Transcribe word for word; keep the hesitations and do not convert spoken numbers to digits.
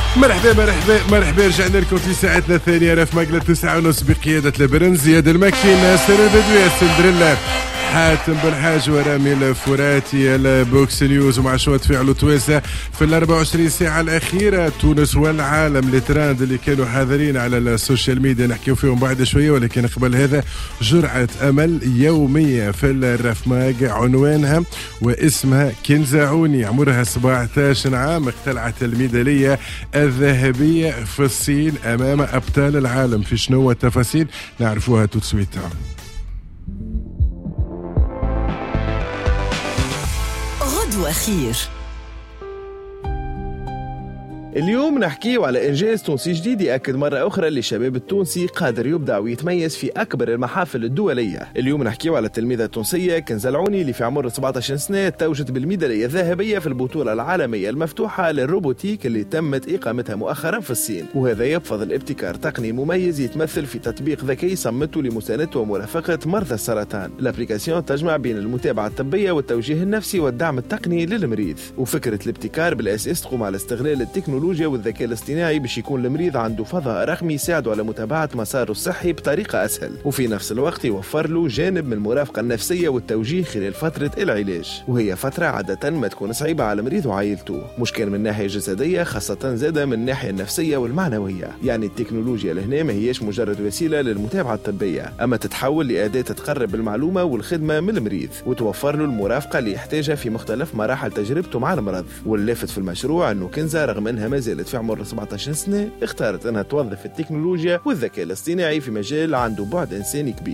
مرحبا مرحبا مرحبا رجعنا لكم في ساعتنا الثانية راه في مقلة تسعة ونص بقيادة البرن زياد المكي ناصر البدوي سندريلا حاتم بالحاج ورامي الفراتي البوكس نيوز ومع شوية فعل تويسة في ال أربع وعشرين ساعة الأخيرة. تونس والعالم التراند اللي كانوا حاضرين على السوشيال ميديا نحكيو فيهم بعد شوية، ولكن قبل هذا جرعة أمل يومية في الرفماق عنوانها واسمها كنزعوني. عمرها سبعة عشر عام، اقتلعت الميدالية الذهبية في الصين أمام أبطال العالم. في شنو التفاصيل نعرفوها تسويت. غدوة خير. اليوم نحكيه على إنجاز تونسي جديد يأكد مرة أخرى اللي الشباب التونسي قادر يبدع ويتميز في أكبر المحافل الدولية. اليوم نحكيه على التلميذة التونسية كنزلعوني اللي في عمر سبعة عشر سنة توجت بالميدالية الذهبية في البطولة العالمية المفتوحة للروبوتيك اللي تمت إقامتها مؤخرا في الصين، وهذا يبفضل ابتكار تقني مميز يتمثل في تطبيق ذكي صمته لمساندة ومرافقة مرضى السرطان. الابليكاسيون تجمع بين المتابعة الطبية والتوجيه النفسي والدعم التقني للمريض، وفكرة الابتكار بالأساس تقوم على استغلال التكنولوجيا والذكاء الاصطناعي باش يكون المريض عنده فضاء رقمي يساعده على متابعة مساره الصحي بطريقة أسهل، وفي نفس الوقت يوفر له جانب من المرافقة النفسية والتوجيه خلال فترة العلاج، وهي فترة عادة ما تكون صعيبة على المريض وعائلته، مش كان من الناحية الجسدية خاصة زادة من الناحية النفسية والمعنوية. يعني التكنولوجيا لهنا ما هيش مجرد وسيلة للمتابعة الطبية، أما تتحول لأداة تقرب المعلومة والخدمة من المريض وتوفر له المرافقة اللي يحتاجها في مختلف مراحل تجربته مع المرض. واللافت في المشروع أنه كنزة رغم أنها ما زالت في عمر سبعة عشر سنة اختارت أنها توظف التكنولوجيا والذكاء الاصطناعي في مجال عنده بعد إنساني كبير.